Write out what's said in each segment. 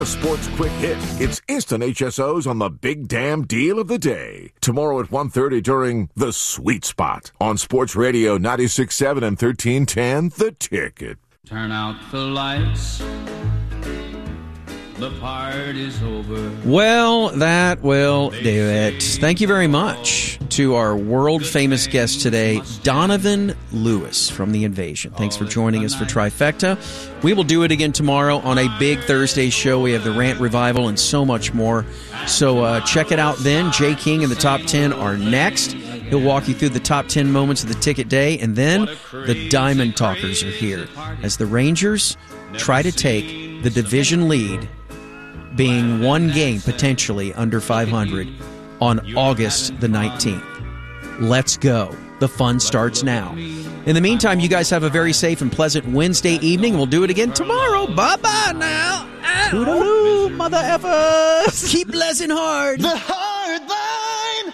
A sports quick hit. It's instant HSOs on the big damn deal of the day. Tomorrow at 1:30 during The Sweet Spot on Sports Radio 96.7 and 1310, The Ticket. Turn out the lights. The party's over. Well, that will do it. Thank you very much to our world-famous guest today, Donovan Lewis from The Invasion. Thanks for joining us for Trifecta. We will do it again tomorrow on a big Thursday show. We have the Rant Revival and so much more. So check it out then. Jay King and the Top 10 are next. He'll walk you through the top 10 moments of the ticket day. And then the Diamond Talkers are here as the Rangers try to take the division lead, being one game potentially under 500 on August the 19th. Let's go. The fun starts now. In the meantime, you guys have a very safe and pleasant Wednesday evening. We'll do it again tomorrow. Bye-bye now. Toodaloo, mother effers. Keep blessing hard. The hard line.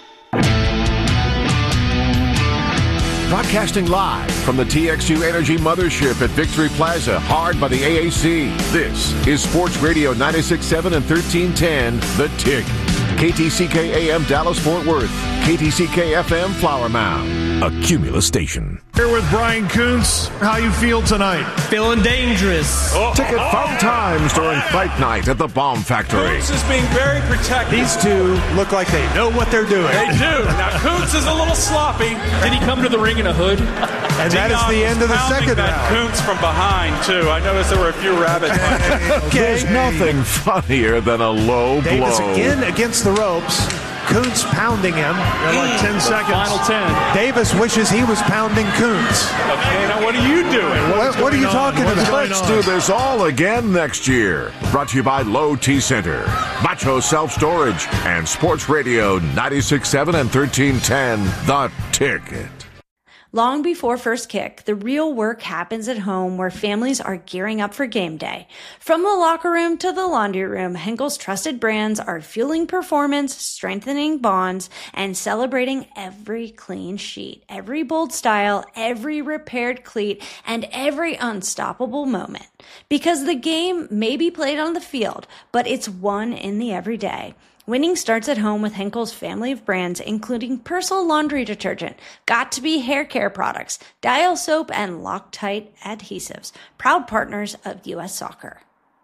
Broadcasting live from the TXU Energy Mothership at Victory Plaza, hard by the AAC. This is Sports Radio 96.7 and 1310, The Tick. KTCK AM Dallas-Fort Worth. KTCK FM Flower Mound. A Cumulus station. Here with Brian Kuntz. How you feel tonight? Feeling dangerous. Ticket fun times during fight night at the Bomb Factory. Kuntz is being very protective. These two look like they know what they're doing. They do. Now, Kuntz is a little sloppy. Did he come to the ring in a hood? And that is the end of the second round. Kuntz from behind, too. I noticed there were a few rabbits. There's nothing funnier than a low Davis blow. again against the ropes. Kuntz pounding him. Like 10 seconds. Final 10. Davis wishes he was pounding Kuntz. Okay, now what are you doing? What are you talking about? Let's do this all again next year. Brought to you by Low T Center, Macho Self Storage, and Sports Radio 96.7 and 1310, The Ticket. Long before first kick, the real work happens at home where families are gearing up for game day. From the locker room to the laundry room, Henkel's trusted brands are fueling performance, strengthening bonds, and celebrating every clean sheet, every bold style, every repaired cleat, and every unstoppable moment. Because the game may be played on the field, but it's won in the everyday. Winning starts at home with Henkel's family of brands, including Persil laundry detergent, Got2b hair care products, Dial soap, and Loctite adhesives. Proud partners of U.S. Soccer.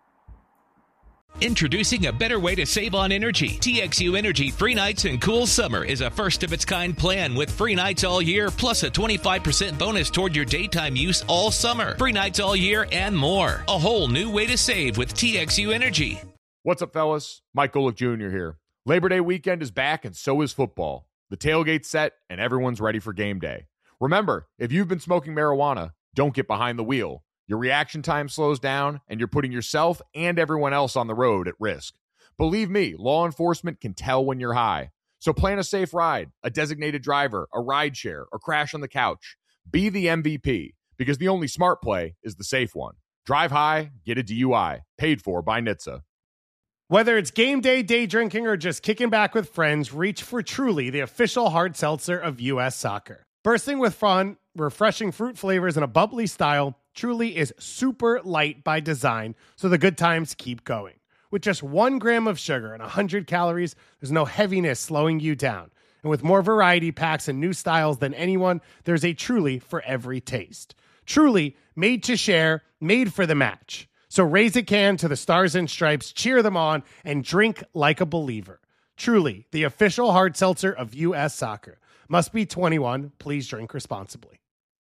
Introducing a better way to save on energy. TXU Energy Free Nights and Cool Summer is a first-of-its-kind plan with free nights all year, plus a 25% bonus toward your daytime use all summer. Free nights all year and more. A whole new way to save with TXU Energy. What's up, fellas? Mike Golick Jr. here. Labor Day weekend is back, and so is football. The tailgate's set, and everyone's ready for game day. Remember, if you've been smoking marijuana, don't get behind the wheel. Your reaction time slows down, and you're putting yourself and everyone else on the road at risk. Believe me, law enforcement can tell when you're high. So plan a safe ride, a designated driver, a ride share, or crash on the couch. Be the MVP, because the only smart play is the safe one. Drive high, get a DUI. Paid for by NHTSA. Whether it's game day, day drinking, or just kicking back with friends, reach for Truly, the official hard seltzer of U.S. Soccer. Bursting with fun, refreshing fruit flavors, and a bubbly style, Truly is super light by design, so the good times keep going. With just 1 gram of sugar and 100 calories, there's no heaviness slowing you down. And with more variety packs and new styles than anyone, there's a Truly for every taste. Truly, made to share, made for the match. So raise a can to the Stars and Stripes, cheer them on, and drink like a believer. Truly, the official hard seltzer of U.S. Soccer. Must be 21. Please drink responsibly.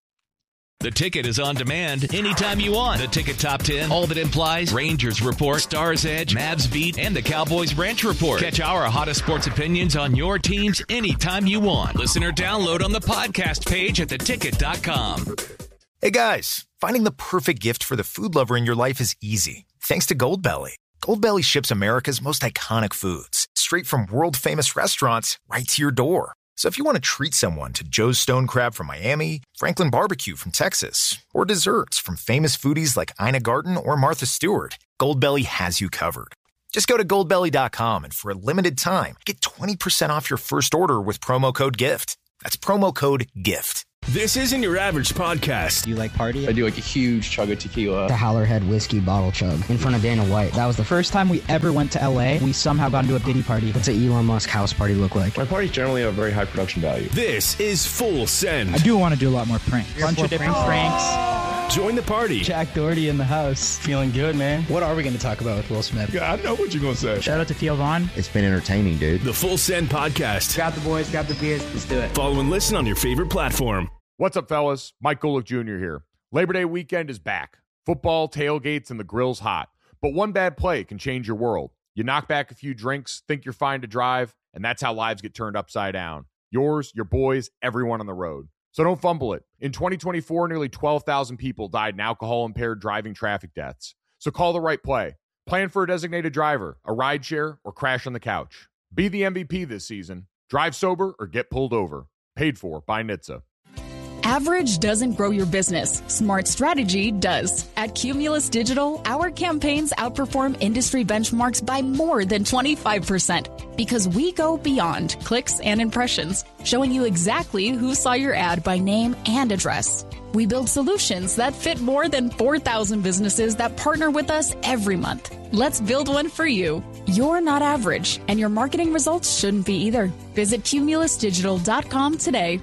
The Ticket is on demand anytime you want. The Ticket Top 10, all that implies, Rangers Report, Stars Edge, Mavs Beat, and the Cowboys Branch Report. Catch our hottest sports opinions on your teams anytime you want. Listen or download on the podcast page at theticket.com. Hey guys, finding the perfect gift for the food lover in your life is easy. Thanks to Goldbelly. Goldbelly ships America's most iconic foods straight from world-famous restaurants right to your door. So if you want to treat someone to Joe's Stone Crab from Miami, Franklin Barbecue from Texas, or desserts from famous foodies like Ina Garten or Martha Stewart, Goldbelly has you covered. Just go to Goldbelly.com and for a limited time, get 20% off your first order with promo code GIFT. That's promo code GIFT. This isn't your average podcast. Do you like party? I do like a huge chug of tequila. The Howlerhead whiskey bottle chug in front of Dana White. That was the first time we ever went to LA. We somehow got into a Diddy party. What's an Elon Musk house party look like? My parties generally have very high production value. This is Full Send. I do want to do a lot more pranks. Bunch of different pranks. Join the party. Jack Doherty in the house. Feeling good, man. What are we going to talk about with Will Smith? Yeah, I know what you're going to say. Shout out to Theo Vaughn. It's been entertaining, dude. The Full Send podcast. Grab the boys, grab the beers. Let's do it. Follow and listen on your favorite platform. What's up, fellas? Mike Golick Jr. here. Labor Day weekend is back. Football, tailgates, and the grill's hot. But one bad play can change your world. You knock back a few drinks, think you're fine to drive, and that's how lives get turned upside down. Yours, your boys, everyone on the road. So don't fumble it. In 2024, nearly 12,000 people died in alcohol-impaired driving traffic deaths. So call the right play. Plan for a designated driver, a rideshare, or crash on the couch. Be the MVP this season. Drive sober or get pulled over. Paid for by NHTSA. Average doesn't grow your business. Smart strategy does. At Cumulus Digital, our campaigns outperform industry benchmarks by more than 25% because we go beyond clicks and impressions, showing you exactly who saw your ad by name and address. We build solutions that fit more than 4,000 businesses that partner with us every month. Let's build one for you. You're not average, and your marketing results shouldn't be either. Visit cumulusdigital.com today.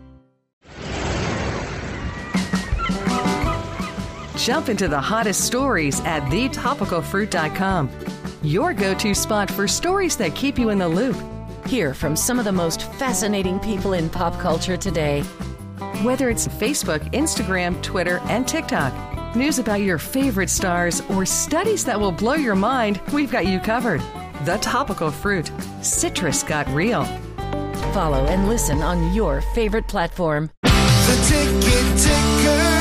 Jump into the hottest stories at thetopicalfruit.com. Your go-to spot for stories that keep you in the loop. Hear from some of the most fascinating people in pop culture today. Whether it's Facebook, Instagram, Twitter, and TikTok, news about your favorite stars, or studies that will blow your mind, we've got you covered. The Topical Fruit. Citrus got real. Follow and listen on your favorite platform. The Ticket Ticker.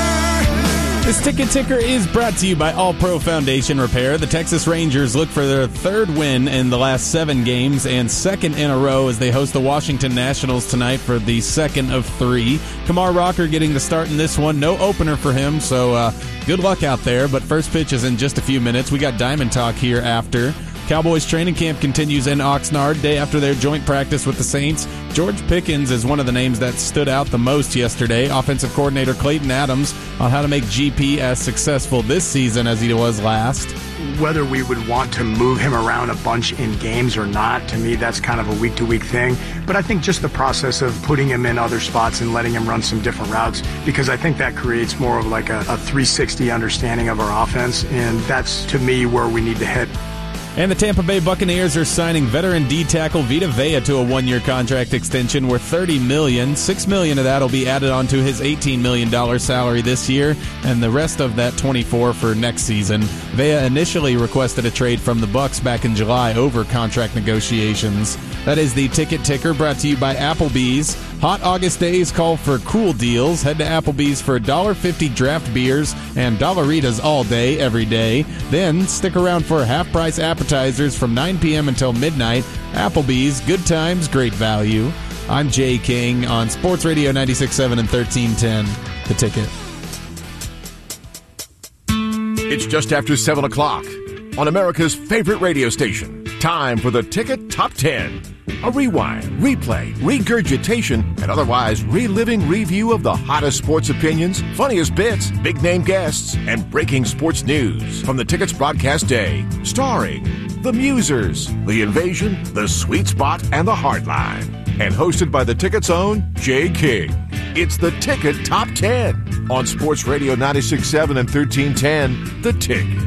This Ticket Ticker is brought to you by All Pro Foundation Repair. The Texas Rangers look for their third win in the last 7 games and second in a row as they host the Washington Nationals tonight for the second of 3. Kumar Rocker getting the start in this one. No opener for him, so good luck out there. But first pitch is in just a few minutes. We got Diamond Talk here after. Cowboys training camp continues in Oxnard, day after their joint practice with the Saints. George Pickens is one of the names that stood out the most yesterday. Offensive coordinator Clayton Adams on how to make GP as successful this season as he was last. Whether we would want to move him around a bunch in games or not, to me, that's kind of a week-to-week thing. But I think just the process of putting him in other spots and letting him run some different routes, because I think that creates more of like a 360 understanding of our offense, and that's, to me, where we need to hit. And the Tampa Bay Buccaneers are signing veteran D-tackle Vita Vea to a 1-year contract extension worth $30 million. $6 million of that will be added onto his $18 million salary this year, and the rest of that $24 for next season. Vea initially requested a trade from the Bucs back in July over contract negotiations. That is the Ticket Ticker, brought to you by Applebee's. Hot August days call for cool deals. Head to Applebee's for $1.50 draft beers and Dollaritas all day, every day. Then stick around for half-price appetizers from 9 p.m. until midnight. Applebee's, good times, great value. I'm Jay King on Sports Radio 96.7 and 1310, The Ticket. It's just after 7 o'clock on America's favorite radio station. Time for the Ticket Top 10. A rewind, replay, regurgitation, and otherwise reliving review of the hottest sports opinions, funniest bits, big-name guests, and breaking sports news from the Ticket's broadcast day. Starring the Musers, The Invasion, The Sweet Spot, and The Hardline. And hosted by the Ticket's own Jay King. It's the Ticket Top 10 on Sports Radio 96.7 and 1310, The Ticket.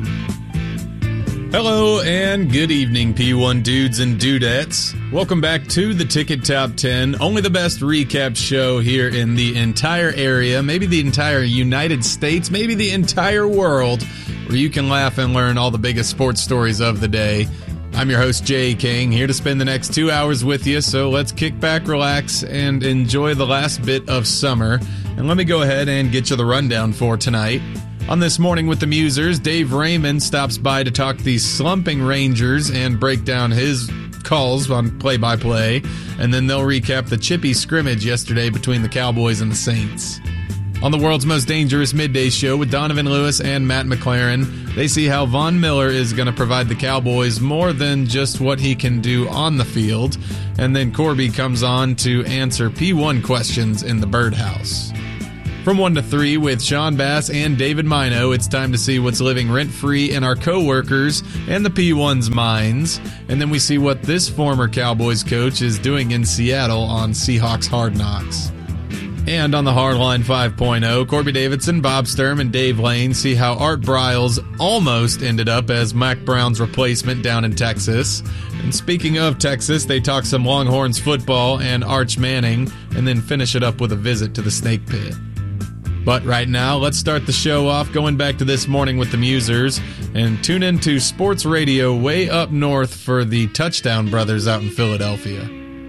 Hello and good evening, P1 dudes and dudettes. Welcome back to the Ticket Top 10, only the best recap show here in the entire area, maybe the entire United States, maybe the entire world, where you can laugh and learn all the biggest sports stories of the day. I'm your host, Jay King, here to spend the next 2 hours with you, so let's kick back, relax, and enjoy the last bit of summer. And let me go ahead and get you the rundown for tonight. On This Morning with the Musers, Dave Raymond stops by to talk the slumping Rangers and break down his calls on play-by-play, and then they'll recap the chippy scrimmage yesterday between the Cowboys and the Saints. On the world's most dangerous midday show with Donovan Lewis and Matt McLaren, they see how Von Miller is going to provide the Cowboys more than just what he can do on the field. And then Corby comes on to answer P1 questions in the birdhouse. From 1 to 3 with Sean Bass and David Mino, it's time to see what's living rent-free in our coworkers and the P1's minds. And then we see what this former Cowboys coach is doing in Seattle on Seahawks Hard Knocks. And on the Hardline 5.0, Corby Davidson, Bob Sturm, and Dave Lane see how Art Briles almost ended up as Mac Brown's replacement down in Texas. And speaking of Texas, they talk some Longhorns football and Arch Manning, and then finish it up with a visit to the Snake Pit. But right now, let's start the show off going back to this morning with the Musers and tune into sports radio way up north for the Touchdown Brothers out in Philadelphia.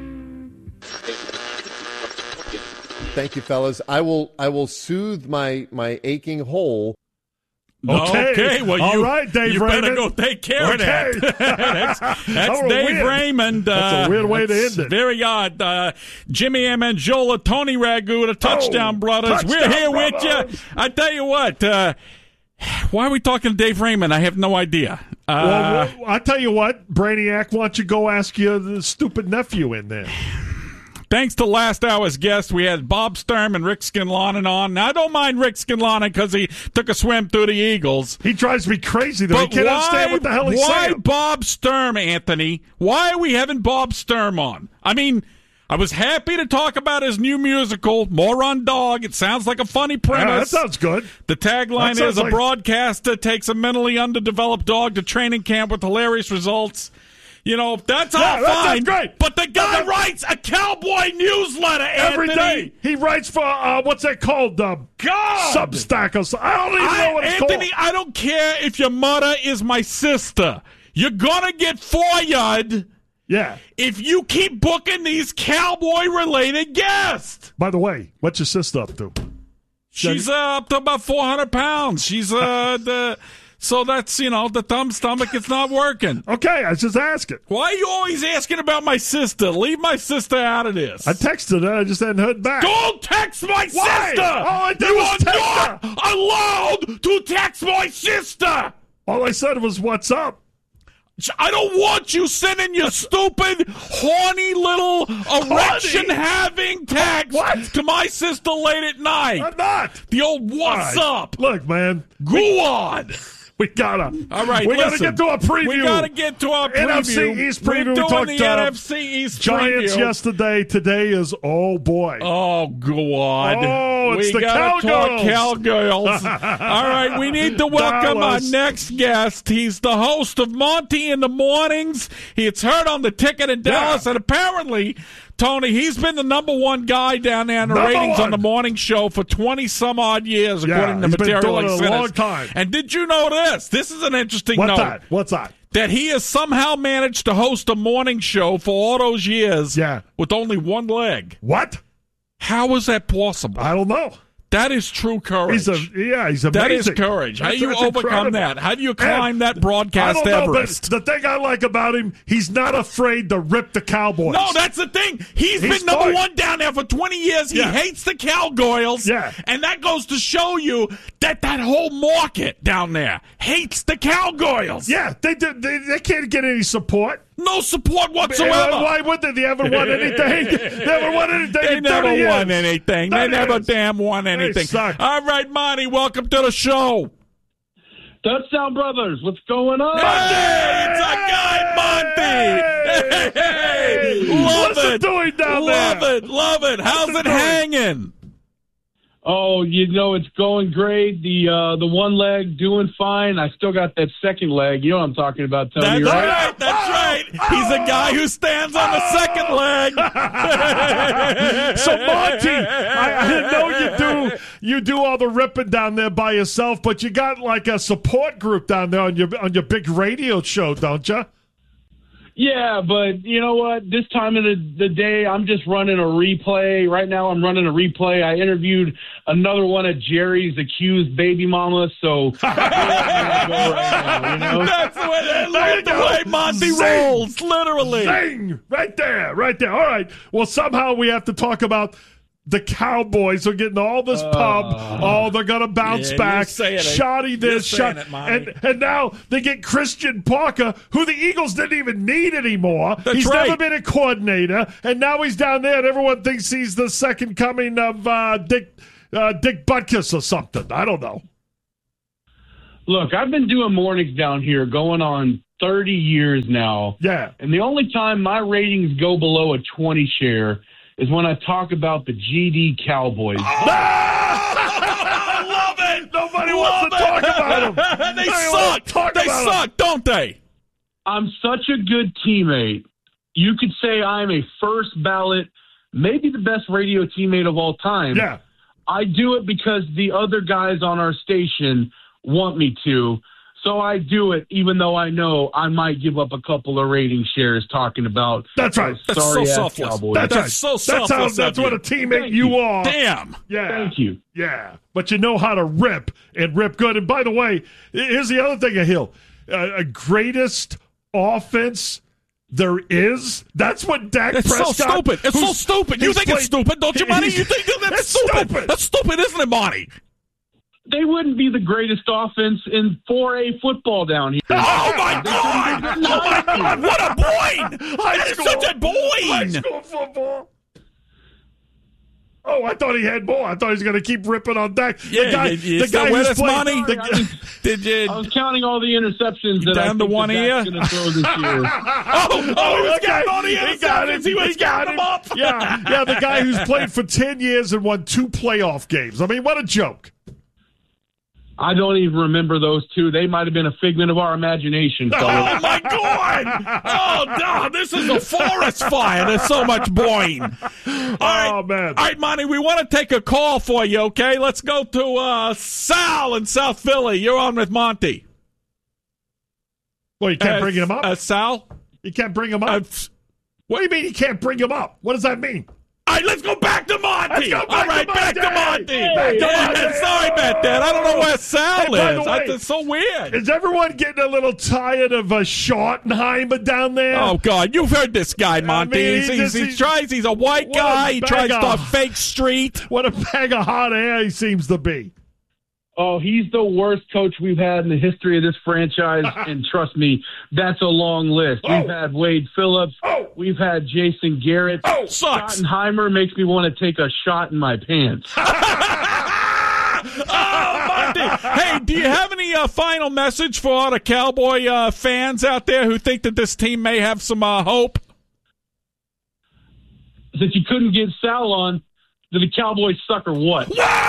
Thank you, fellas. I will soothe my aching hole. Okay. Well, all right, Dave you Raymond. better go take care of that. That's Dave Raymond. That's a weird way to end it. Very odd. Jimmy Amendola, Tony Ragu, the Touchdown Brothers. Touchdown We're here Brothers. with you. I tell you what. Why are we talking to Dave Raymond? I have no idea. Well, I tell you what, Brainiac, why don't you go ask your the stupid nephew in there? Thanks to last hour's guest, we had Bob Sturm and Rick Scanlon on. Now, I don't mind Rick Scanlon because he took a swim through the Eagles. He drives me crazy, though. But he can't understand what the hell he's why saying. Bob Sturm, Anthony? Why are we having Bob Sturm on? I mean, I was happy to talk about his new musical, Moron Dog. It sounds like a funny premise. Yeah, that sounds good. The tagline is, a broadcaster takes a mentally underdeveloped dog to training camp with hilarious results. You know, that's all fine. That's great. But the guy writes a cowboy newsletter, Every Anthony. day. He writes for, what's that called? God! Substack or something. I don't even know what it's Anthony, called. I don't care if your mother is my sister. You're going to get fired. Yeah. If you keep booking these cowboy-related guests. By the way, what's your sister up to? She's up to about 400 pounds. She's so that's, the thumb stomach, it's not working. Okay, I was just asking. Why are you always asking about my sister? Leave my sister out of this. I texted her. I just hadn't heard back. Don't text my Why? sister! All I did You was are text not allowed to text my sister! All I said was, what's up? I don't want you sending your stupid, horny little erection-having text to my sister late at night. I'm not. The old what's up? Look, man. Go on. We gotta. All right, we listen. gotta get to our preview. We gotta get to our preview. NFC East preview. We're doing we talked the NFC East Giants preview. yesterday. Today is, oh boy. Oh, God. Oh, it's we the gotta Cowgirls. talk Cowgirls. All right, we need to welcome Dallas. our next guest. He's the host of Monty in the Mornings. It's heard on the Ticket in Dallas, and apparently, Tony, he's been the number one guy down there in the ratings on the morning show for 20-some-odd years, according to he's been Material doing it a Exodus. long time. And did you know this? This is an interesting What's note. that? What's that? That he has somehow managed to host a morning show for all those years with only one leg. What? How is that possible? I don't know. That is true courage. He's amazing. That is courage. How do you That's overcome incredible. that? How do you climb that broadcast I don't know, Everest? but the thing I like about him, he's not afraid to rip the Cowboys. No, that's the thing. He's been number one down there for 20 years. He hates the Cowgirls. Yeah. And that goes to show you that whole market down there hates the Cowgirls. Yeah, they can't get any support. No support whatsoever. Why would they? They haven't won anything. They haven't won anything. They in never 30 won years. anything. They 30 never years. damn won anything. suck. All right, Monty, welcome to the show. Touchdown Brothers, what's going on? Monty! It's our guy, Monty! Hey! Love What's it! it doing down Love there? it! Love it! How's it hanging? Oh, it's going great. The one leg doing fine. I still got that second leg. You know what I'm talking about, Tony, That's right? right. That's right. He's a guy who stands on the second leg. So Monty, I know you do all the ripping down there by yourself, but you got like a support group down there on your big radio show, don't you? Yeah, but you know what? This time of the day, I'm just running a replay. Right now, I'm running a replay. I interviewed another one of Jerry's accused baby mamas, so that's right now, That's the way Monty rolls, literally. Zing! Right there. All right. Well, somehow we have to talk about the Cowboys are getting all this pub. They're going to bounce back. Shoddy this, and now they get Christian Parker, who the Eagles didn't even need anymore. He's never been a coordinator, and now he's down there, and everyone thinks he's the second coming of Dick Butkus or something. I don't know. Look, I've been doing mornings down here going on 30 years now. Yeah. And the only time my ratings go below a 20 share is when I talk about the GD Cowboys. I love it. Nobody wants to talk about them. They suck. They suck, don't they? I'm such a good teammate. You could say I'm a first ballot, maybe the best radio teammate of all time. Yeah. I do it because the other guys on our station want me to. So I do it, even though I know I might give up a couple of rating shares talking about. That's right. That's so selfless. Cowboys. That's so selfless. That's what a teammate you are. Damn. Yeah. Thank you. Yeah. But you know how to rip and rip good. And by the way, here's the other thing, Hill. Greatest offense there is. That's what Dak Prescott. It's so stupid. It's so stupid. You think it's stupid, don't you, Monty? You think that's stupid? That's stupid, isn't it, Monty? They wouldn't be the greatest offense in 4A football down here. Oh, my God! Oh, my God! What a boing! That is such a boing! High school football. Oh, I thought he had more. I thought he was going to keep ripping on Dak. Yeah, the guy who's playing. I was counting all the interceptions that down to one ear. Going to throw this year. he was counting all the interceptions. He was counting them up. Yeah, the guy who's played for 10 years and won 2 playoff games. I mean, what a joke. I don't even remember those two. They might have been a figment of our imagination. Oh, my God! Oh, no, this is a forest fire. There's so much boing. All right, man. All right, Monty, we want to take a call for you, okay? Let's go to Sal in South Philly. You're on with Monty. Well, you can't bring him up? Sal? You can't bring him up? What do you mean you can't bring him up? What does that mean? All right, let's go back to Monty. All right, back to Monty. Sorry about that. I don't know where Sal is. That's so weird. Is everyone getting a little tired of Schottenheimer down there? Oh, God. You've heard this guy, Monty. He's a white guy. He tries to talk fake street. What a bag of hot air he seems to be. Oh, he's the worst coach we've had in the history of this franchise, and trust me, that's a long list. We've had Wade Phillips. We've had Jason Garrett. Sucks. Schottenheimer makes me want to take a shot in my pants. Monty. Hey, do you have any final message for all the Cowboy fans out there who think that this team may have some hope? Since you couldn't get Sal on, do the Cowboys suck or what?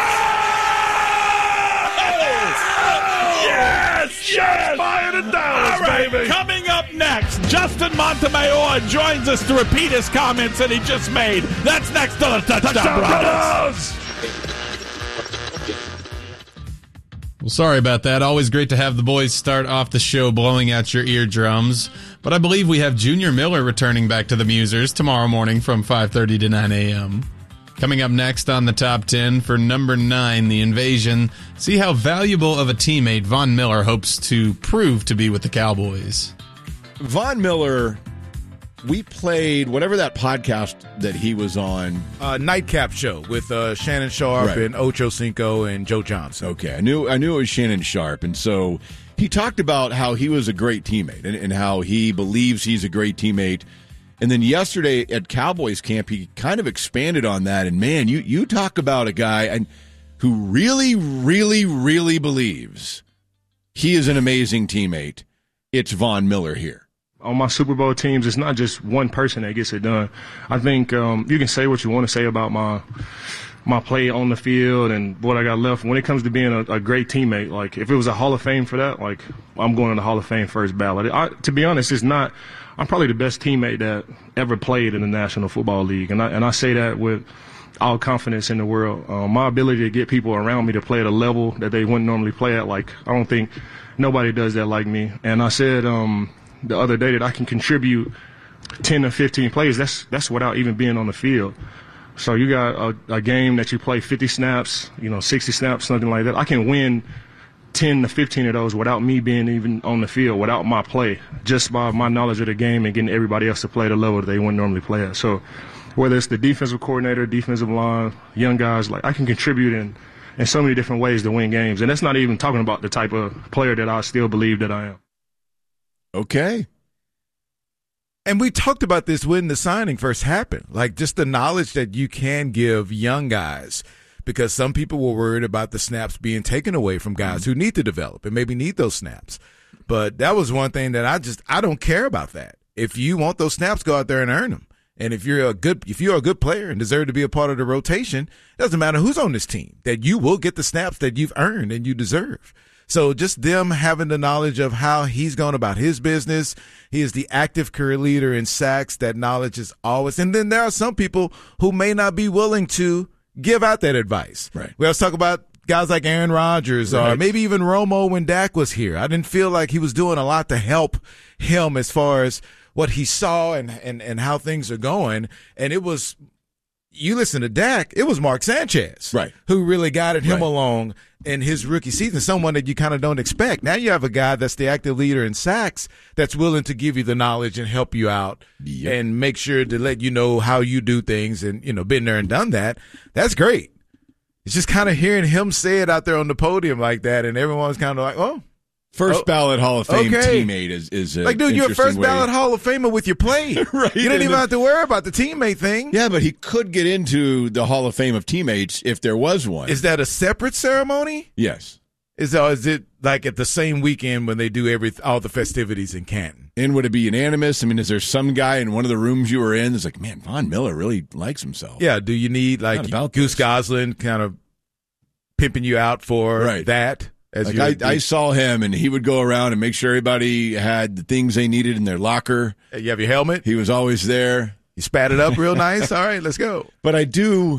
Yes! Fired in Dallas, all right, baby! Coming up next, Justin Montemayor joins us to repeat his comments that he just made. That's next to the Touchdown Brothers. Well, sorry about that. Always great to have the boys start off the show blowing out your eardrums. But I believe we have Junior Miller returning back to the Musers tomorrow morning from 5:30 to 9 a.m. Coming up next on the Top 10 for number 9, The Invasion. See how valuable of a teammate Von Miller hopes to prove to be with the Cowboys. Von Miller, we played whatever that podcast that he was on. Nightcap show with Shannon Sharp and Ocho Cinco and Joe Johnson. Okay, I knew it was Shannon Sharp. And so he talked about how he was a great teammate and how he believes he's a great teammate. And then yesterday at Cowboys camp, he kind of expanded on that. And, man, you talk about a guy who really, really, really believes he is an amazing teammate. It's Von Miller here. On my Super Bowl teams, it's not just one person that gets it done. I think you can say what you want to say about my play on the field and what I got left. When it comes to being a great teammate, like if it was a Hall of Fame for that, like I'm going to the Hall of Fame first ballot. To be honest, it's not. I'm probably the best teammate that ever played in the National Football League, and I say that with all confidence in the world. My ability to get people around me to play at a level that they wouldn't normally play at, like I don't think nobody does that like me. And I said the other day that I can contribute 10 to 15 plays. That's without even being on the field. So you got a game that you play 50 snaps, 60 snaps, something like that. I can win 10 to 15 of those without me being even on the field, without my play, just by my knowledge of the game and getting everybody else to play at a level that they wouldn't normally play at. So whether it's the defensive coordinator, defensive line, young guys, like I can contribute in so many different ways to win games. And that's not even talking about the type of player that I still believe that I am. Okay. And we talked about this when the signing first happened, like just the knowledge that you can give young guys, because some people were worried about the snaps being taken away from guys who need to develop and maybe need those snaps. But that was one thing that I don't care about that. If you want those snaps, go out there and earn them. And if you're a good player and deserve to be a part of the rotation, it doesn't matter who's on this team, that you will get the snaps that you've earned and you deserve. So just them having the knowledge of how he's going about his business. He is the active career leader in sacks. That knowledge is always. And then there are some people who may not be willing to give out that advice. Right. We always talk about guys like Aaron Rodgers or maybe even Romo when Dak was here. I didn't feel like he was doing a lot to help him as far as what he saw and how things are going. And it was, you listen to Dak, it was Mark Sanchez, right, who really guided him along in his rookie season, someone that you kind of don't expect. Now you have a guy that's the active leader in sacks that's willing to give you the knowledge and help you out and make sure to let you know how you do things and, been there and done that. That's great. It's just kind of hearing him say it out there on the podium like that, and everyone's kind of like, oh. First ballot Hall of Fame teammate is like, dude, you're a first ballot Hall of Famer with your play. Right. You didn't even have to worry about the teammate thing. Yeah, but he could get into the Hall of Fame of teammates if there was one. Is that a separate ceremony? Yes. Is it like at the same weekend when they do all the festivities in Canton? And would it be unanimous? I mean, is there some guy in one of the rooms you were in that's like, man, Von Miller really likes himself? Yeah. Do you need like Goose Goslin kind of pimping you out for that? Like I saw him, and he would go around and make sure everybody had the things they needed in their locker. You have your helmet? He was always there. You spat it up real nice? All right, let's go. But I do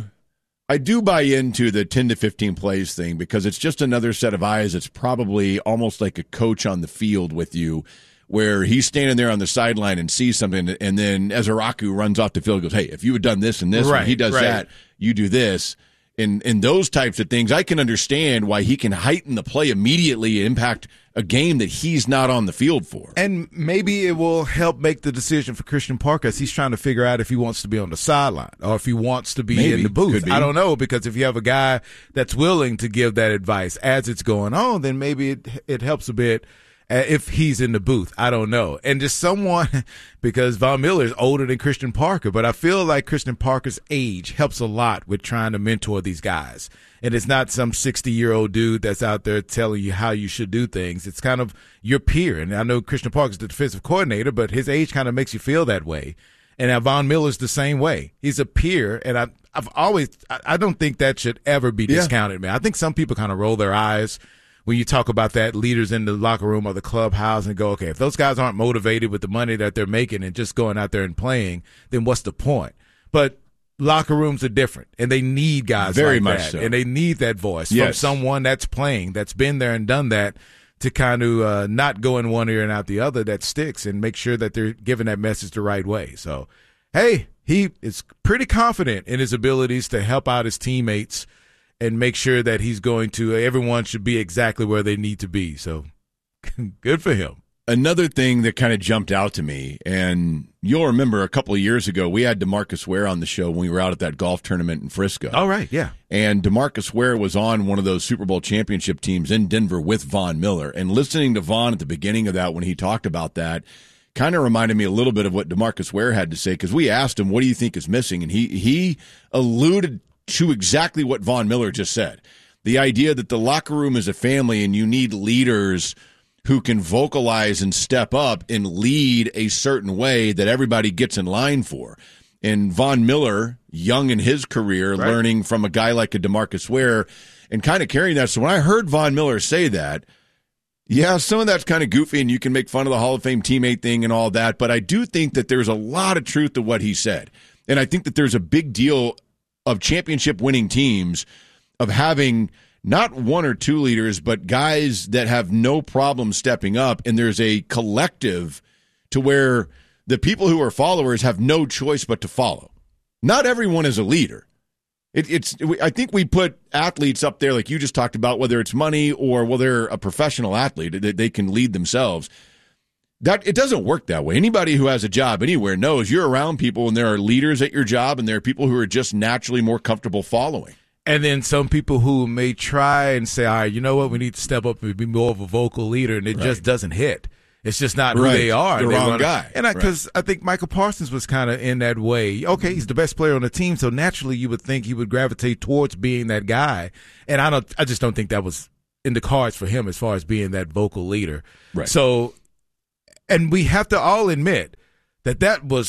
buy into the 10 to 15 plays thing because it's just another set of eyes. It's probably almost like a coach on the field with you where he's standing there on the sideline and sees something, and then as Araku runs off the field and goes, hey, if you had done this and this, when he does that, you do this. In those types of things, I can understand why he can heighten the play immediately and impact a game that he's not on the field for. And maybe it will help make the decision for Christian Parker as he's trying to figure out if he wants to be on the sideline or if he wants to be in the booth. I don't know, because if you have a guy that's willing to give that advice as it's going on, then maybe it helps a bit. If he's in the booth, I don't know. And just someone, because Von Miller is older than Christian Parker, but I feel like Christian Parker's age helps a lot with trying to mentor these guys. And it's not some 60-year-old dude that's out there telling you how you should do things. It's kind of your peer. And I know Christian Parker's the defensive coordinator, but his age kind of makes you feel that way. And Von Miller's the same way. He's a peer, and I don't think that should ever be discounted, man. I think some people kind of roll their eyes when you talk about that, leaders in the locker room or the clubhouse, and go, okay, if those guys aren't motivated with the money that they're making and just going out there and playing, then what's the point? But locker rooms are different, and they need guys very like much that, so. And they need that voice from someone that's playing, that's been there and done that, to kind of not go in one ear and out the other, that sticks, and make sure that they're giving that message the right way. So, hey, he is pretty confident in his abilities to help out his teammates and make sure that everyone should be exactly where they need to be. So good for him. Another thing that kind of jumped out to me, and you'll remember a couple of years ago, we had DeMarcus Ware on the show when we were out at that golf tournament in Frisco. All right, yeah. And DeMarcus Ware was on one of those Super Bowl championship teams in Denver with Von Miller. And listening to Von at the beginning of that when he talked about that kind of reminded me a little bit of what DeMarcus Ware had to say, because we asked him, what do you think is missing? And he alluded to exactly what Von Miller just said. The idea that the locker room is a family and you need leaders who can vocalize and step up and lead a certain way that everybody gets in line for. And Von Miller, young in his career, learning from a guy like a DeMarcus Ware and kind of carrying that. So when I heard Von Miller say that, yeah, some of that's kind of goofy and you can make fun of the Hall of Fame teammate thing and all that, but I do think that there's a lot of truth to what he said. And I think that there's a big deal of championship winning teams of having not one or two leaders, but guys that have no problem stepping up. And there's a collective to where the people who are followers have no choice but to follow. Not everyone is a leader. I think we put athletes up there like you just talked about, whether it's money or whether they're a professional athlete, they can lead themselves. That it doesn't work that way. Anybody who has a job anywhere knows you're around people, and there are leaders at your job, and there are people who are just naturally more comfortable following. And then some people who may try and say, all right, you know what, we need to step up and be more of a vocal leader, and it just doesn't hit. It's just not who they are. The wrong guy. And because I think Michael Parsons was kind of in that way. Okay, he's the best player on the team, so naturally you would think he would gravitate towards being that guy. And I just don't think that was in the cards for him as far as being that vocal leader. Right. So, and we have to all admit that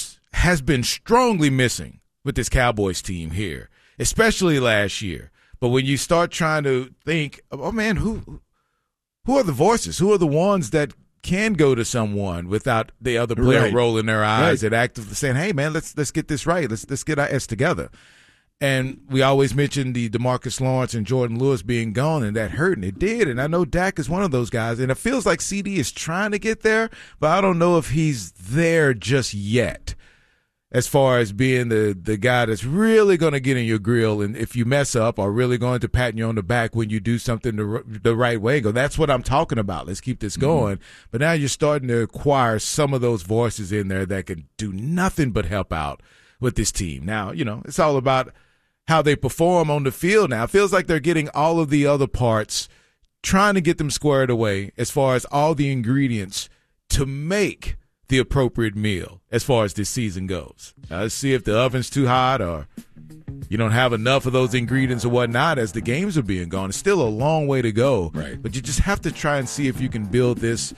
has been strongly missing with this Cowboys team here, especially last year. But when you start trying to think, oh man, who are the voices? Who are the ones that can go to someone without the other player rolling their eyes and actively saying, hey man, let's get this right. Let's get our S together. And we always mention the DeMarcus Lawrence and Jordan Lewis being gone, and that hurt, and it did. And I know Dak is one of those guys, and it feels like CD is trying to get there, but I don't know if he's there just yet as far as being the guy that's really going to get in your grill, and if you mess up, are really going to pat you on the back when you do something the right way. Go, that's what I'm talking about. Let's keep this going. But now you're starting to acquire some of those voices in there that can do nothing but help out with this team. Now, it's all about how they perform on the field now. It feels like they're getting all of the other parts, trying to get them squared away as far as all the ingredients to make the appropriate meal as far as this season goes. Now, let's see if the oven's too hot or you don't have enough of those ingredients or whatnot as the games are being gone. It's still a long way to go. Right. But you just have to try and see if you can build this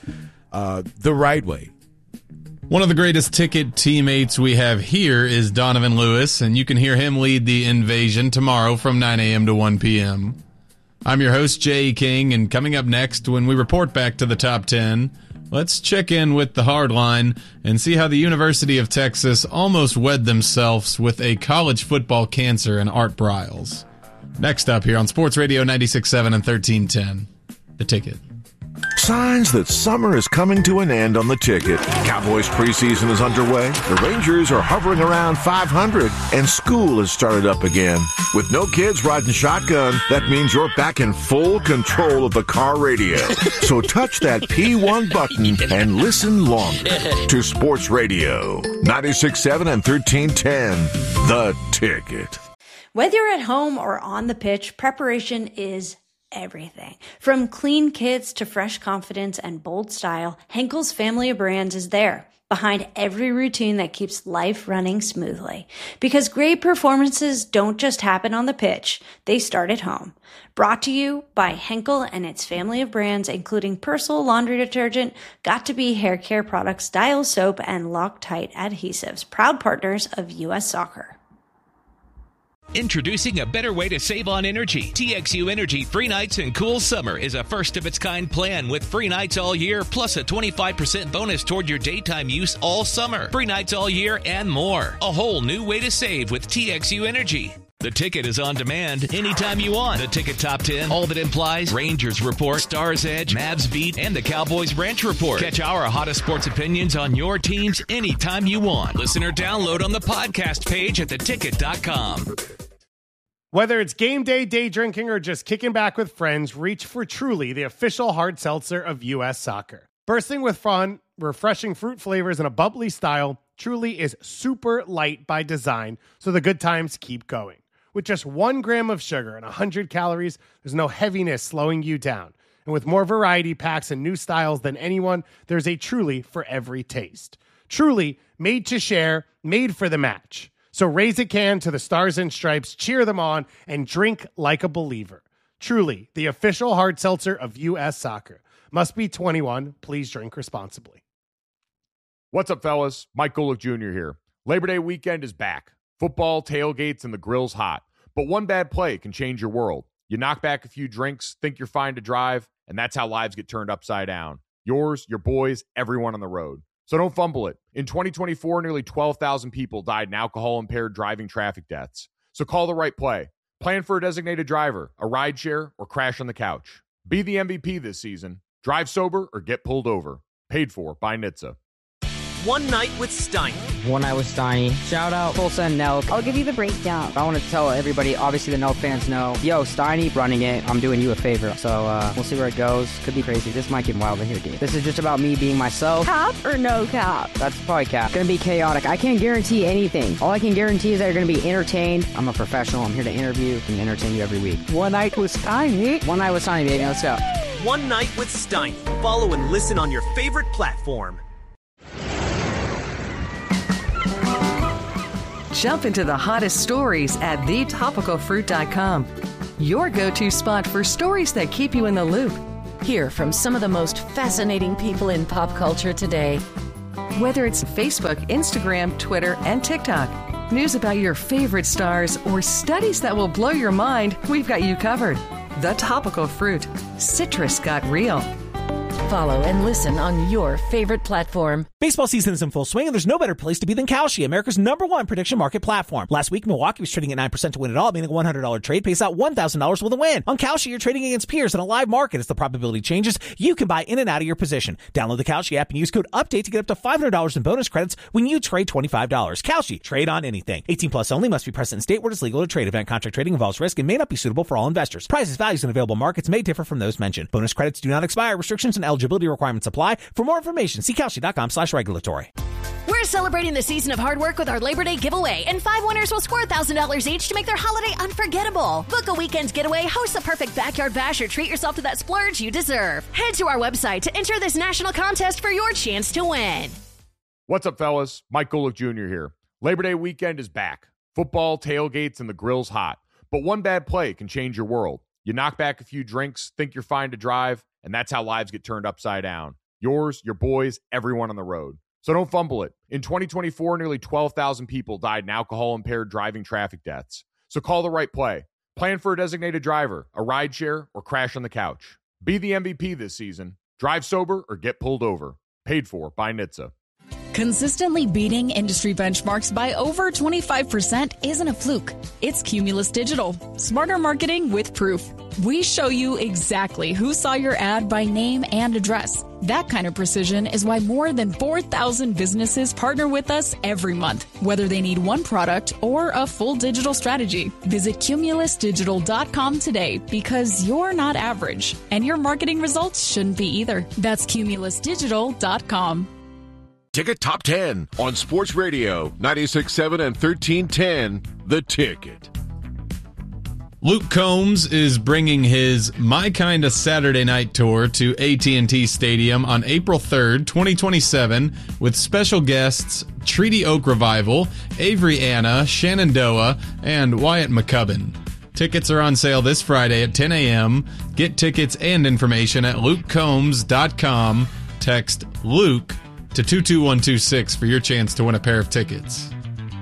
the right way. One of the greatest ticket teammates we have here is Donovan Lewis, and you can hear him lead the invasion tomorrow from 9 a.m. to 1 p.m. I'm your host, Jay King, and coming up next, when we report back to the top 10, let's check in with the Hardline and see how the University of Texas almost wed themselves with a college football cancer in Art Briles. Next up here on Sports Radio 96.7 and 1310, The Ticket. Signs that summer is coming to an end on the Ticket. Cowboys preseason is underway. The Rangers are hovering around 500, and school has started up again. With no kids riding shotgun, that means you're back in full control of the car radio. So touch that P1 button and listen longer to Sports Radio 96.7 and 1310, The Ticket. Whether you're at home or on the pitch, preparation is everything. From clean kits to fresh confidence and bold style, Henkel's family of brands is there, behind every routine that keeps life running smoothly. Because great performances don't just happen on the pitch, they start at home. Brought to you by Henkel and its family of brands, including Persil laundry detergent, Got2b hair care products, Dial soap, and Loctite adhesives, proud partners of U.S. Soccer. Introducing a better way to save on energy. TXU Energy Free Nights and Cool Summer is a first-of-its-kind plan with free nights all year, plus a 25% bonus toward your daytime use all summer. Free nights all year and more. A whole new way to save with TXU Energy. The Ticket is on demand anytime you want. The Ticket Top 10, all that implies, Rangers Report, Stars Edge, Mavs Beat, and the Cowboys Branch Report. Catch our hottest sports opinions on your teams anytime you want. Listen or download on the podcast page at theticket.com. Whether it's game day drinking, or just kicking back with friends, reach for Truly, the official hard seltzer of U.S. Soccer. Bursting with fun, refreshing fruit flavors, and a bubbly style, Truly is super light by design, so the good times keep going. With just 1 gram of sugar and 100 calories, there's no heaviness slowing you down. And with more variety packs and new styles than anyone, there's a Truly for every taste. Truly, made to share, made for the match. So raise a can to the Stars and Stripes, cheer them on, and drink like a believer. Truly, the official hard seltzer of U.S. Soccer. Must be 21. Please drink responsibly. What's up, fellas? Mike Golick Jr. here. Labor Day weekend is back. Football, tailgates, and the grill's hot. But one bad play can change your world. You knock back a few drinks, think you're fine to drive, and that's how lives get turned upside down. Yours, your boys, everyone on the road. So don't fumble it. In 2024, nearly 12,000 people died in alcohol-impaired driving traffic deaths. So call the right play. Plan for a designated driver, a rideshare, or crash on the couch. Be the MVP this season. Drive sober or get pulled over. Paid for by NHTSA. One Night with Steiny. One Night with Steiny. Shout out Full Send Nelk. I'll give you the breakdown. I want to tell everybody, obviously the Nelk fans know, yo, Steiny running it, I'm doing you a favor. So we'll see where it goes. Could be crazy. This might get wild in here, dude. This is just about me being myself. Cap or no cap? That's probably cap. Gonna be chaotic. I can't guarantee anything. All I can guarantee is that you're gonna be entertained. I'm a professional. I'm here to interview and entertain you every week. One Night with Steiny. One Night with Steiny, baby. Let's go. One Night with Steiny. Follow and listen on your favorite platform. Jump into the hottest stories at thetopicalfruit.com. Your go-to spot for stories that keep you in the loop. Hear from some of the most fascinating people in pop culture today. Whether it's Facebook, Instagram, Twitter, and TikTok, news about your favorite stars, or studies that will blow your mind, we've got you covered. The Topical Fruit. Citrus got real. Follow and listen on your favorite platform. Baseball season is in full swing, and there's no better place to be than Kalshi, America's #1 prediction market platform. Last week, Milwaukee was trading at 9% to win it all, meaning a $100 trade pays out $1,000 with a win. On Kalshi, you're trading against peers in a live market. As the probability changes, you can buy in and out of your position. Download the Kalshi app and use code UPDATE to get up to $500 in bonus credits when you trade $25. Kalshi, trade on anything. 18 plus only, must be present in state where it's legal to trade. Event contract trading involves risk and may not be suitable for all investors. Prices, values, and available markets may differ from those mentioned. Bonus credits do not expire. Restrictions and eligibility requirements apply. For more information, see Kalshi.com/regulatory. We're celebrating the season of hard work with our Labor Day giveaway, and 5 winners will score $1,000 each to make their holiday unforgettable. Book a weekend getaway, host the perfect backyard bash, or treat yourself to that splurge you deserve. Head to our website to enter this national contest for your chance to win. What's up, fellas? Mike Golick Jr. here. Labor Day weekend is back. Football, tailgates, and the grill's hot. But one bad play can change your world. You knock back a few drinks, think you're fine to drive, and that's how lives get turned upside down. Yours, your boys, everyone on the road. So don't fumble it. In 2024, nearly 12,000 people died in alcohol-impaired driving traffic deaths. So call the right play. Plan for a designated driver, a rideshare, or crash on the couch. Be the MVP this season. Drive sober or get pulled over. Paid for by NHTSA. Consistently beating industry benchmarks by over 25% isn't a fluke. It's Cumulus Digital. Smarter marketing with proof. We show you exactly who saw your ad by name and address. That kind of precision is why more than 4,000 businesses partner with us every month, whether they need one product or a full digital strategy. Visit cumulusdigital.com today, because you're not average, and your marketing results shouldn't be either. That's cumulusdigital.com. Ticket Top 10 on Sports Radio 96.7 and 1310, The Ticket. Luke Combs is bringing his My Kinda Saturday Night Tour to AT&T Stadium on April 3rd, 2027, with special guests Treaty Oak Revival, Avery Anna, Shenandoah, and Wyatt McCubbin. Tickets are on sale this Friday at 10 a.m. Get tickets and information at lukecombs.com. Text Luke to 22126 for your chance to win a pair of tickets.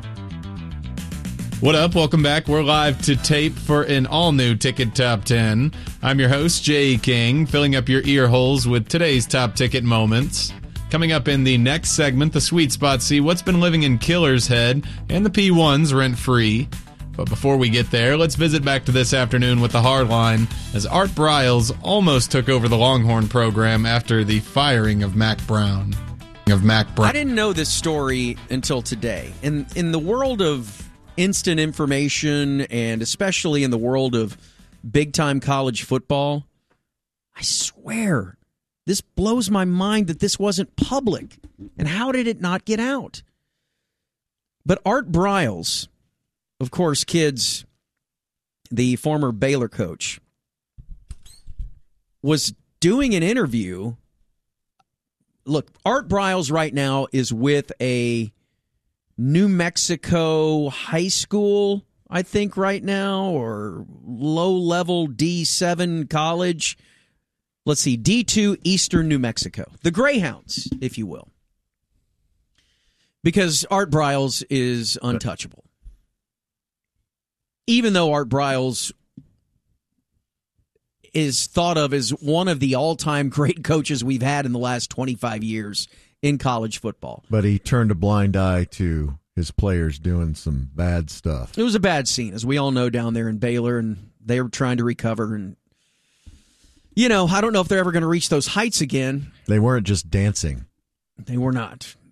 What up? Welcome back. We're live to tape for an all-new Ticket Top 10. I'm your host, Jay King, filling up your ear holes with today's top ticket moments. Coming up in the next segment, the Sweet Spot, see what's been living in Killer's head and the P1s rent-free. But before we get there, let's visit back to this afternoon with the hard line, as Art Briles almost took over the Longhorn program after the firing of Mack Brown. I didn't know this story until today. In the world of instant information, and especially in the world of big-time college football, I swear, this blows my mind that this wasn't public. And how did it not get out? But Art Briles, of course, kids, the former Baylor coach, was doing an interview. Look, Art Briles right now is with a New Mexico high school, I think, right now, or low-level D7 college. Let's see, D2 Eastern New Mexico. The Greyhounds, if you will. Because Art Briles is untouchable. Even though Art Briles is thought of as one of the all-time great coaches we've had in the last 25 years in college football. But he turned a blind eye to his players doing some bad stuff. It was a bad scene, as we all know, down there in Baylor, and they were trying to recover. And, you know, I don't know if they're ever going to reach those heights again. They weren't just dancing. They were not.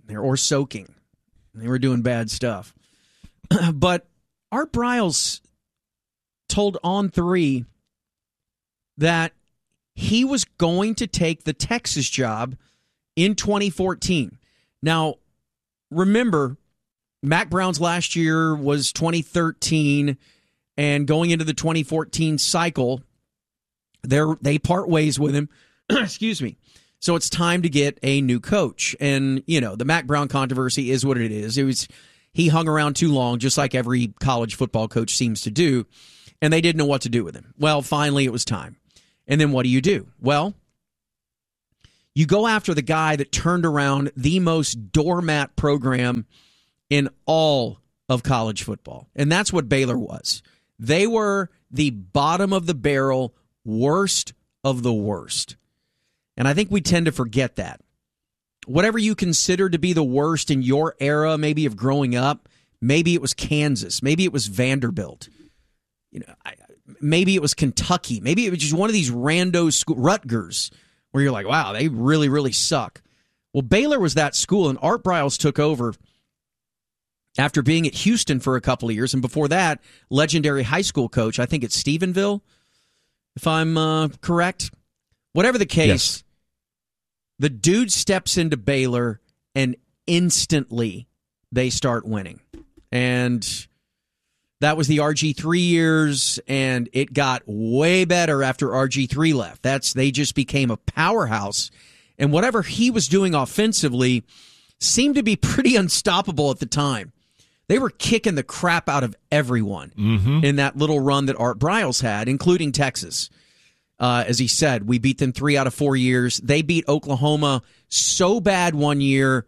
or soaking. They were doing bad stuff. But Art Briles told On3 that he was going to take the Texas job in 2014. Now, remember, Mack Brown's last year was 2013, and going into the 2014 cycle, they part ways with him. Excuse me. So it's time to get a new coach. And, the Mack Brown controversy is what it is. He hung around too long, just like every college football coach seems to do, and they didn't know what to do with him. Well, finally it was time. And then what do? Well, you go after the guy that turned around the most doormat program in all of college football. And that's what Baylor was. They were the bottom of the barrel, worst of the worst. And I think we tend to forget that. Whatever you consider to be the worst in your era, maybe of growing up, maybe it was Kansas, maybe it was Vanderbilt, maybe it was Kentucky, maybe it was just one of these rando schools, Rutgers, where you're like, wow, they really, really suck. Well, Baylor was that school, and Art Briles took over after being at Houston for a couple of years, and before that, legendary high school coach, I think it's Stephenville, if I'm correct. Whatever the case, yes. The dude steps into Baylor, and instantly they start winning. And that was the RG3 years, and it got way better after RG3 left. They just became a powerhouse. And whatever he was doing offensively seemed to be pretty unstoppable at the time. They were kicking the crap out of everyone in that little run that Art Briles had, including Texas. As he said, we beat them 3 out of 4 years. They beat Oklahoma so bad one year,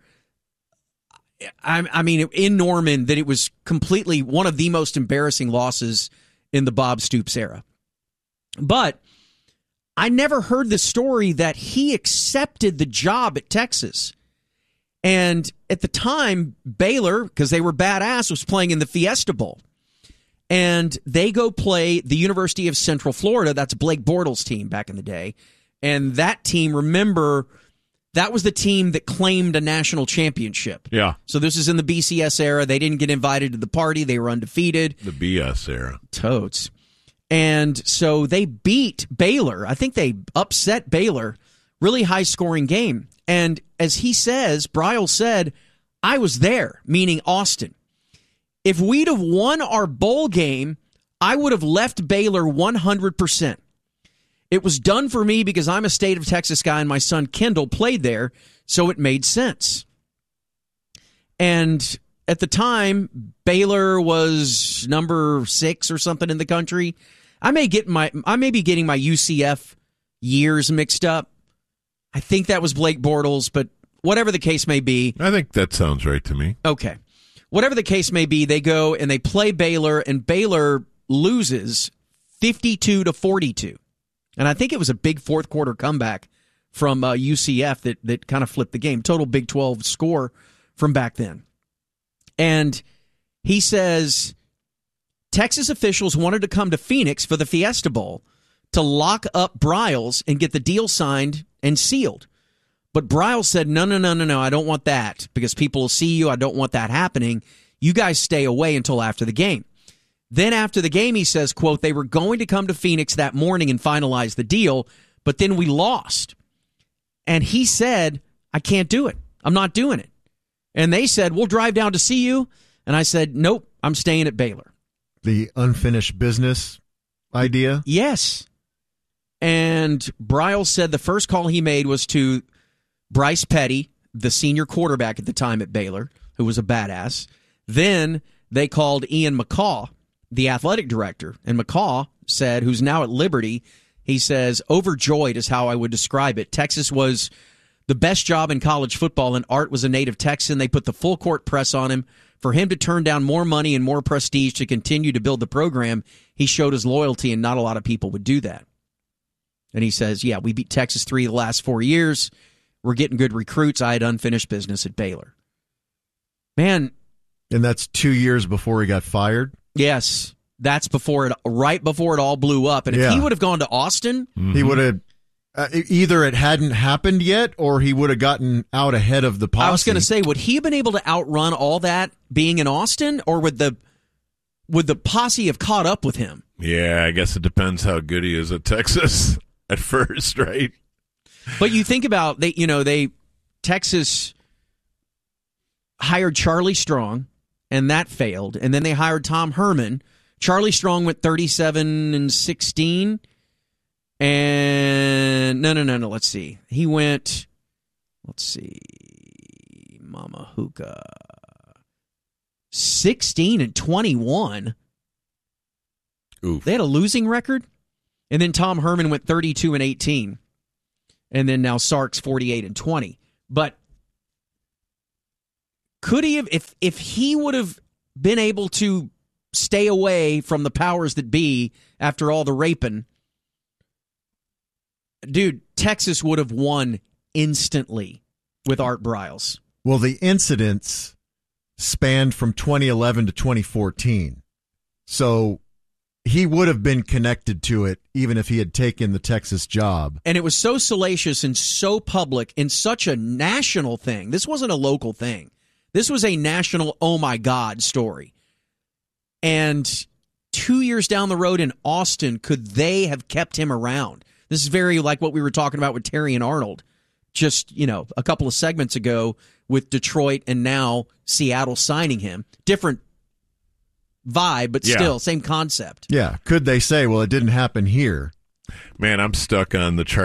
I mean, in Norman, that it was completely one of the most embarrassing losses in the Bob Stoops era. But I never heard the story that he accepted the job at Texas. And at the time, Baylor, because they were badass, was playing in the Fiesta Bowl. And they go play the University of Central Florida. That's Blake Bortles' team back in the day. And that team, remember, that was the team that claimed a national championship. Yeah. So this is in the BCS era. They didn't get invited to the party. They were undefeated. The BS era. Totes. And so they beat Baylor. I think they upset Baylor. Really high-scoring game. And as he says, Briles said, I was there, meaning Austin. If we'd have won our bowl game, I would have left Baylor 100%. It was done for me because I'm a state of Texas guy and my son Kendall played there, so it made sense. And at the time, Baylor was number 6 or something in the country. I may be getting my UCF years mixed up. I think that was Blake Bortles, but whatever the case may be. I think that sounds right to me. Okay. Whatever the case may be, they go and they play Baylor, and Baylor loses 52-42. And I think it was a big fourth quarter comeback from UCF that kind of flipped the game. Total Big 12 score from back then. And he says Texas officials wanted to come to Phoenix for the Fiesta Bowl to lock up Briles and get the deal signed and sealed. But Briles said, no, I don't want that because people will see you. I don't want that happening. You guys stay away until after the game. Then after the game, he says, quote, they were going to come to Phoenix that morning and finalize the deal, but then we lost. And he said, I can't do it. I'm not doing it. And they said, we'll drive down to see you. And I said, nope, I'm staying at Baylor. The unfinished business idea? Yes. And Briles said the first call he made was to Bryce Petty, the senior quarterback at the time at Baylor, who was a badass. Then they called Ian McCaw, the athletic director. And McCaw said, who's now at Liberty, he says, overjoyed is how I would describe it. Texas was the best job in college football, and Art was a native Texan. They put the full court press on him. For him to turn down more money and more prestige to continue to build the program, he showed his loyalty, and not a lot of people would do that. And he says, yeah, we beat Texas 3 the last 4 years. We're getting good recruits. I had unfinished business at Baylor. Man. And that's 2 years before he got fired? Yes. That's right before it all blew up. And if he would have gone to Austin. He would have, Either it hadn't happened yet, or he would have gotten out ahead of the posse. I was going to say, would he have been able to outrun all that being in Austin, or would the posse have caught up with him? Yeah, I guess it depends how good he is at Texas at first, right? But you think about Texas hired Charlie Strong, and that failed, and then they hired Tom Herman. Charlie Strong went 37-16. And no. Let's see. He went. Let's see. Mama Hookah. 16-21. Oof. They had a losing record, and then Tom Herman went 32-18, and then now Sark's 48-20. But could he have, if he would have been able to stay away from the powers that be after all the raping? Dude, Texas would have won instantly with Art Briles. Well, the incidents spanned from 2011 to 2014. So he would have been connected to it even if he had taken the Texas job. And it was so salacious and so public and such a national thing. This wasn't a local thing. This was a national, oh my God, story. And 2 years down the road in Austin, could they have kept him around? This is very like what we were talking about with Terry and Arnold just, a couple of segments ago with Detroit and now Seattle signing him. Different vibe, but still same concept. Yeah. Could they say, well, it didn't happen here? Man, I'm stuck on the